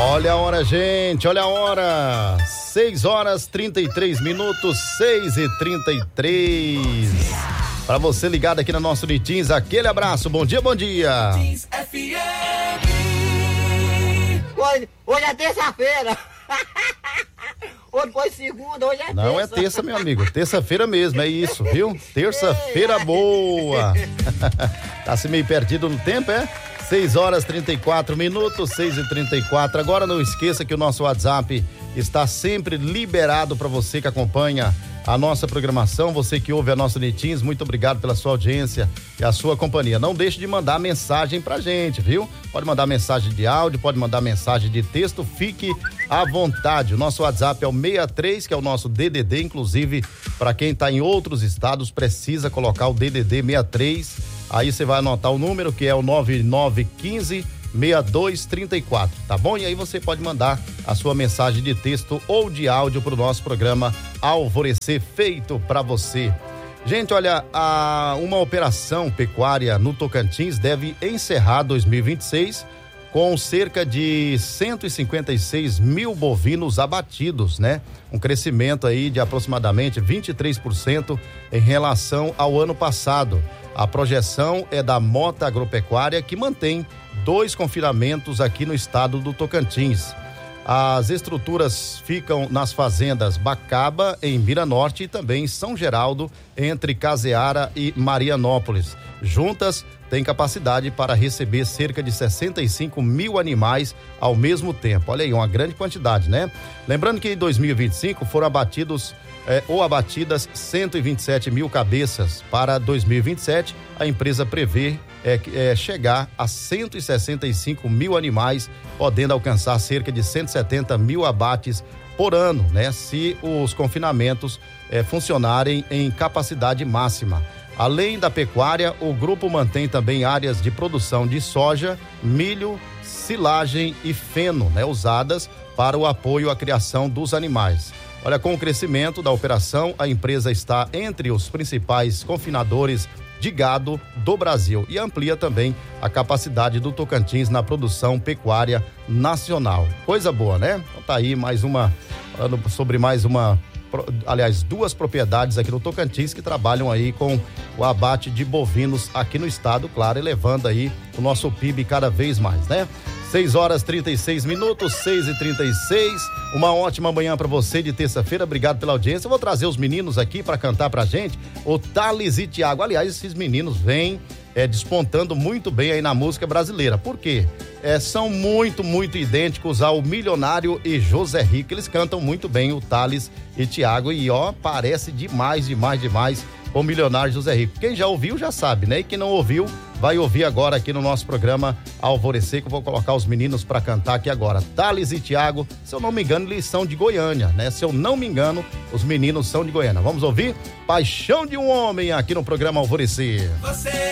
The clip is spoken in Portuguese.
Olha a hora, gente, olha a hora. 6h33, 6h33. Para você ligado aqui no nosso Nitins, aquele abraço. Bom dia, bom dia. Hoje é terça-feira. Hoje foi segunda, hoje é terça. Não é terça, meu amigo. Terça-feira mesmo, é isso, viu? Terça-feira boa. Tá se meio perdido no tempo, é? 6h34, 6h34. Agora não esqueça que o nosso WhatsApp está sempre liberado para você que acompanha a nossa programação, você que ouve a nossa Nitins, muito obrigado pela sua audiência e a sua companhia. Não deixe de mandar mensagem pra gente, viu? Pode mandar mensagem de áudio, pode mandar mensagem de texto, fique à vontade. O nosso WhatsApp é o 63, que é o nosso DDD, inclusive para quem tá em outros estados precisa colocar o DDD 63. Aí você vai anotar o número que é o 9915-6234, tá bom? E aí você pode mandar a sua mensagem de texto ou de áudio pro nosso programa Alvorecer, feito para você. Gente, olha, uma operação pecuária no Tocantins deve encerrar 2026 com cerca de 156 mil bovinos abatidos, né? Um crescimento aí de aproximadamente 23% em relação ao ano passado. A projeção é da Mota Agropecuária, que mantém 2 confinamentos aqui no estado do Tocantins. As estruturas ficam nas fazendas Bacaba, em Miranorte, e também em São Geraldo, entre Caseara e Marianópolis. Juntas, têm capacidade para receber cerca de 65 mil animais ao mesmo tempo. Olha aí, uma grande quantidade, né? Lembrando que em 2025 foram abatidas 127 mil cabeças. Para 2027, a empresa prevê chegar a 165 mil animais, podendo alcançar cerca de 170 mil abates por ano, né? Se os confinamentos funcionarem em capacidade máxima. Além da pecuária, o grupo mantém também áreas de produção de soja, milho, silagem e feno, né? Usadas para o apoio à criação dos animais. Olha, com o crescimento da operação, a empresa está entre os principais confinadores de gado do Brasil e amplia também a capacidade do Tocantins na produção pecuária nacional. Coisa boa, né? Então tá aí aliás, 2 propriedades aqui no Tocantins que trabalham aí com o abate de bovinos aqui no estado, claro, elevando aí o nosso PIB cada vez mais, né? 6h36, 6h36. Uma ótima manhã para você de terça-feira. Obrigado pela audiência. Eu vou trazer os meninos aqui para cantar pra gente, o Thales e Thiago. Aliás, esses meninos vêm despontando muito bem aí na música brasileira. Por quê? São muito idênticos ao Milionário e José Rico. Eles cantam muito bem, o Thales e Thiago, e parece demais com o Milionário e José Rico. Quem já ouviu já sabe, né? E quem não ouviu, vai ouvir agora aqui no nosso programa Alvorecer, que eu vou colocar os meninos para cantar aqui agora. Thales e Thiago, se eu não me engano, eles são de Goiânia, né? Se eu não me engano, os meninos são de Goiânia. Vamos ouvir Paixão de um Homem aqui no programa Alvorecer.